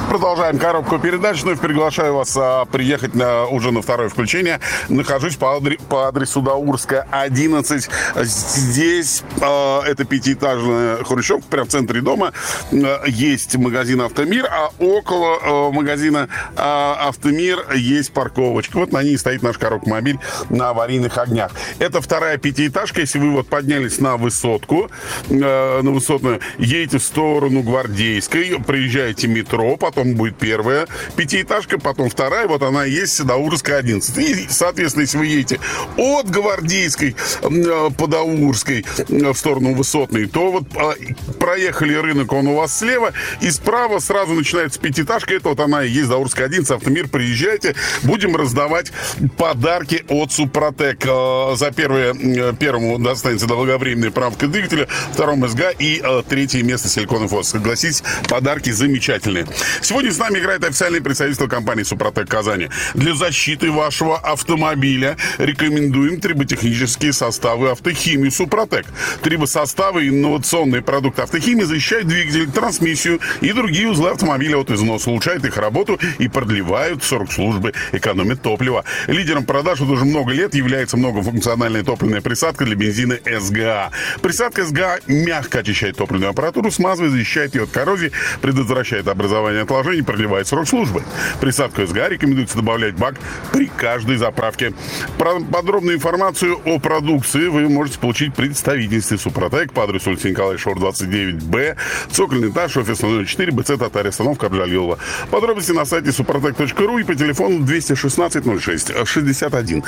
Продолжаем коробку передач. Вновь приглашаю вас приехать уже на второе включение. Нахожусь по адресу Даурская, 11. Здесь это пятиэтажная хрущевка, прямо в центре дома. Есть магазин «Автомир», а около магазина «Автомир» есть парковочка. Вот на ней стоит наш коробка-мобиль на аварийных огнях. Это вторая пятиэтажка. Если вы вот поднялись на высотку, на высотную, едете в сторону Гвардейской, приезжаете в метро, потом будет первая пятиэтажка, потом вторая, вот она и есть, Даурская, 11. И, соответственно, если вы едете от Гвардейской по Даурской в сторону Высотной, то вот проехали рынок, он у вас слева, и справа сразу начинается пятиэтажка, это вот она и есть, Даурская, 11, Автомир, приезжайте, будем раздавать подарки от Супротек. За первому достанется долговременная правка двигателя, второму СГА и третье место силиконовый фос. Согласитесь, подарки замечательные. Сегодня с нами играет официальное представительство компании «Супротек» Казани. Для защиты вашего автомобиля рекомендуем триботехнические составы «Автохимии» «Супротек». Трибосоставы и инновационные продукты «Автохимии» защищают двигатель, трансмиссию и другие узлы автомобиля от износа, улучшают их работу и продлевают срок службы, экономят топливо. Лидером продаж уже много лет является многофункциональная топливная присадка для бензина СГА. Присадка СГА мягко очищает топливную аппаратуру, смазывает, защищает ее от коррозии, предотвращает образование отложений, продлевает срок службы. Присадку СГА рекомендуется добавлять в бак при каждой заправке. Подробную информацию о продукции вы можете получить в представительстве Супротек по адресу улица Николая Шор, 29Б, цокольный этаж, офис номер 4, БЦ Татария, остановка Абджалилова. Подробности на сайте suprotec.ru и по телефону 216 06 61.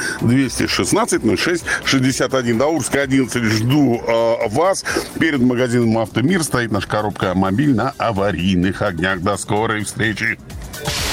216 06 61. Даурская, 11. Жду вас. Перед магазином «Автомир» стоит наша коробка «Мобиль» на аварийных огнях. До скорой встречи!